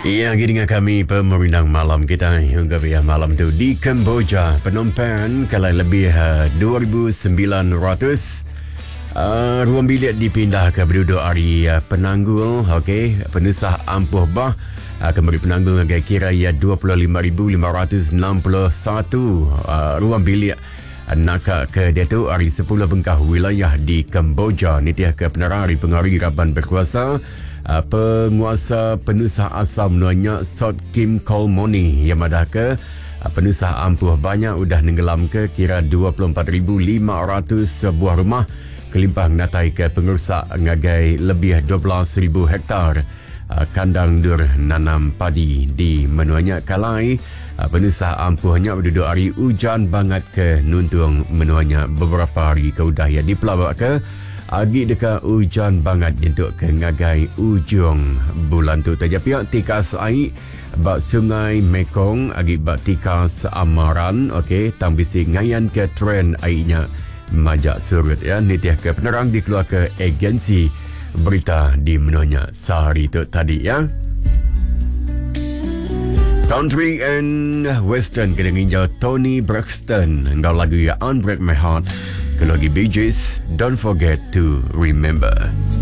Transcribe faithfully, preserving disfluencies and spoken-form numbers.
Ia dengan kami pemerintah malam kita hingga biar malam tu di Kemboja. Phnom Penh kalau lebih uh, dua ribu sembilan ratus uh, ruang bilik dipindah ke berduduk hari uh, penanggul. Okey, penusah ampuh bah uh, kembali penanggul dengan kira ia dua puluh lima ribu lima ratus enam puluh satu uh, ruang bilik nak ke dia tu hari sepuluh bengkah wilayah di Kemboja. Nitiah ke penerang hari pengaruhi Raban berkuasa. Uh, penguasa penusah asam nuanya Sot Kim Kolmoni yang madah ke uh, penusah ampuh banyak udah nenggelam ke kira dua puluh empat ribu lima ratus sebuah rumah kelimpah ngatai ke pengerusak ngagai lebih dua belas ribu hektar uh, kandang dur nanam padi di menuanya kalai. Uh, penusah ampuhnya berduduk hari hujan banget ke nuntung menuanya beberapa hari ke udah ya di pelawak ke agi dekat hujan banget untuk ke ngagai ujung bulan tu taja pihak tikas air bak sungai Mekong agi bak tikas amaran. okey tambisi ngayan ke trend airnya majak surut ya. Nitiah ke penerang dikeluar ke agensi berita di menunya sehari tu tadi ya. Country and Western kena nginjau Tony Braxton engkau lagu ya Unbreak My Heart. Kalau lagi Bee Gees, Don't Forget to Remember.